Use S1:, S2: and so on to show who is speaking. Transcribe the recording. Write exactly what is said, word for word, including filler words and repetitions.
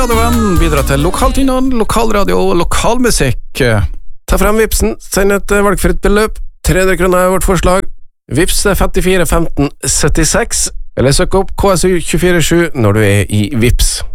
S1: radioen, bidra til lokaltynnene, lokalradio og lokalmusikk.
S2: Ta frem Vipsen, send et valgfritt beløp, tre hundre kroner er vårt forslag. Vips er femtifire femten syttiseks, eller søk opp K S U to fire sju når du er i Vips.